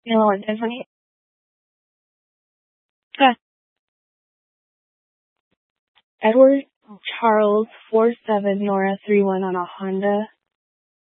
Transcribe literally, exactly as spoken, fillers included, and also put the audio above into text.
No, definitely. Uh, Edward Charles four seven Nora three one on a Honda